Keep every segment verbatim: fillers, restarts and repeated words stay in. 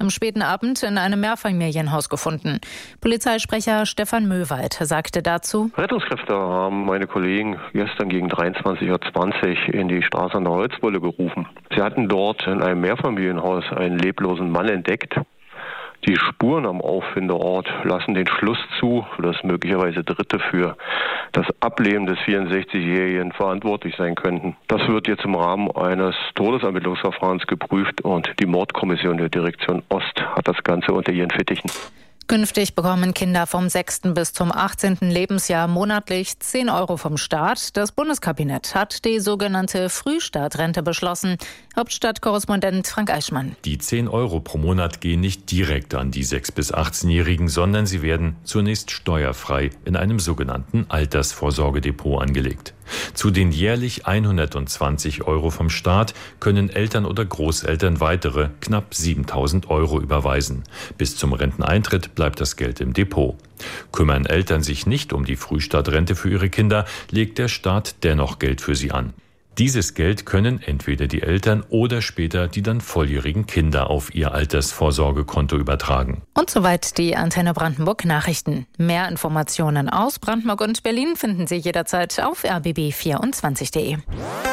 am späten Abend in einem Mehrfamilienhaus gefunden. Polizeisprecher Stefan Möwald sagte dazu: Rettungskräfte haben meine Kollegen gestern gegen dreiundzwanzig Uhr zwanzig in die Straße an der Holzwolle gerufen. Sie hatten dort in einem Mehrfamilienhaus einen leblosen Mann entdeckt. Die Spuren am Auffindeort lassen den Schluss zu, dass möglicherweise Dritte für das Ableben des vierundsechzigjährigen verantwortlich sein könnten. Das wird jetzt im Rahmen eines Todesermittlungsverfahrens geprüft und die Mordkommission der Direktion Ost hat das Ganze unter ihren Fittichen. Künftig bekommen Kinder vom sechsten bis zum achtzehnten Lebensjahr monatlich zehn Euro vom Staat. Das Bundeskabinett hat die sogenannte Frühstartrente beschlossen. Hauptstadtkorrespondent Frank Eichmann. Die zehn Euro pro Monat gehen nicht direkt an die sechs- bis achtzehnjährigen, sondern sie werden zunächst steuerfrei in einem sogenannten Altersvorsorgedepot angelegt. Zu den jährlich hundertzwanzig Euro vom Staat können Eltern oder Großeltern weitere knapp siebentausend Euro überweisen. Bis zum Renteneintritt bleibt das Geld im Depot. Kümmern Eltern sich nicht um die Frühstartrente für ihre Kinder, legt der Staat dennoch Geld für sie an. Dieses Geld können entweder die Eltern oder später die dann volljährigen Kinder auf ihr Altersvorsorgekonto übertragen. Und soweit die Antenne Brandenburg Nachrichten. Mehr Informationen aus Brandenburg und Berlin finden Sie jederzeit auf r b b vierundzwanzig punkt d e.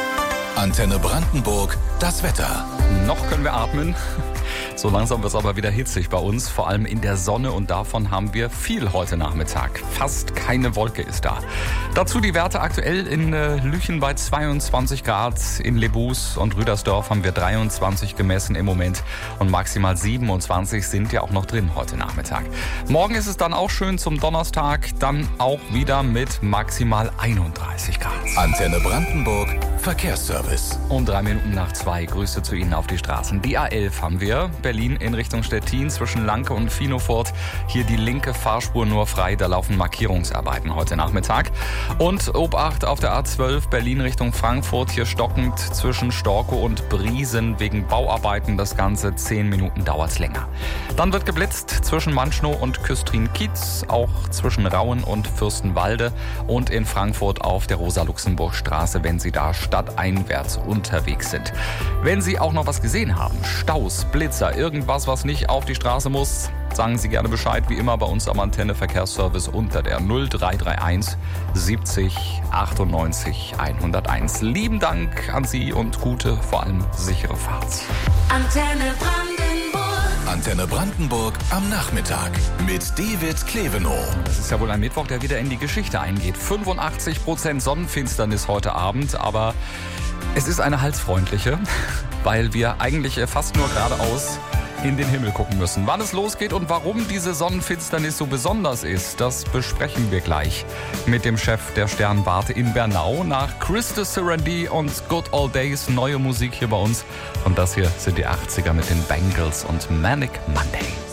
Antenne Brandenburg, das Wetter. Noch können wir atmen. So langsam wird es aber wieder hitzig bei uns, vor allem in der Sonne, und davon haben wir viel heute Nachmittag. Fast keine Wolke ist da. Dazu die Werte aktuell in äh, Lüchen bei zweiundzwanzig Grad, in Lebus und Rüdersdorf haben wir dreiundzwanzig gemessen im Moment und maximal siebenundzwanzig sind ja auch noch drin heute Nachmittag. Morgen ist es dann auch schön zum Donnerstag, dann auch wieder mit maximal einunddreißig Grad. Antenne Brandenburg, Verkehrsservice. Um drei Minuten nach zwei, Grüße zu Ihnen auf die Straßen. Die A elf haben wir, Berlin in Richtung Stettin zwischen Lanke und Finofort. Hier die linke Fahrspur nur frei, da laufen Markierungsarbeiten heute Nachmittag. Und Obacht auf der A zwölf, Berlin Richtung Frankfurt, hier stockend zwischen Storkow und Briesen wegen Bauarbeiten. Das Ganze zehn Minuten dauert's länger. Dann wird geblitzt zwischen Manschnow und Küstrin-Kiez, auch zwischen Rauen und Fürstenwalde und in Frankfurt auf der Rosa-Luxemburg-Straße, wenn Sie da stadteinwärts unterwegs sind. Wenn Sie auch noch was gesehen haben, Staus, Blitzer, irgendwas, was nicht auf die Straße muss, sagen Sie gerne Bescheid, wie immer bei uns am Antenne Verkehrsservice unter der null drei drei eins siebzig achtundneunzig hunderteins. Lieben Dank an Sie und gute, vor allem sichere Fahrt. Antenne Brandenburg. Antenne Brandenburg am Nachmittag mit David Klevenow. Das ist ja wohl ein Mittwoch, der wieder in die Geschichte eingeht. fünfundachtzig Prozent Sonnenfinsternis heute Abend, aber es ist eine halsfreundliche, weil wir eigentlich fast nur geradeaus in den Himmel gucken müssen. Wann es losgeht und warum diese Sonnenfinsternis so besonders ist, das besprechen wir gleich mit dem Chef der Sternwarte in Bernau. Nach Krista Serendy und Good Old Days neue Musik hier bei uns. Und das hier sind die achtziger mit den Bangles und Manic Monday.